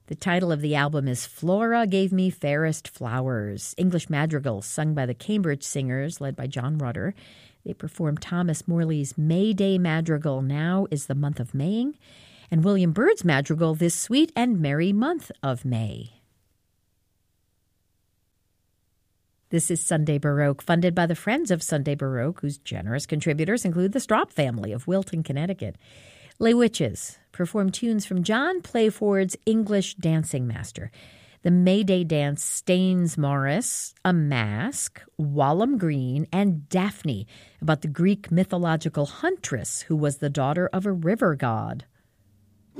The title of the album is Flora Gave Me Fairest Flowers, English madrigals sung by the Cambridge Singers, led by John Rutter. They performed Thomas Morley's May Day Madrigal, Now is the Month of Maying, and William Byrd's madrigal, This Sweet and Merry Month of May. This is Sunday Baroque, funded by the Friends of Sunday Baroque, whose generous contributors include the Strop family of Wilton, Connecticut. Les Witches perform tunes from John Playford's English Dancing Master, the May Day dance Staines Morris, A Mask, Walham Green, and Daphne, about the Greek mythological huntress who was the daughter of a river god.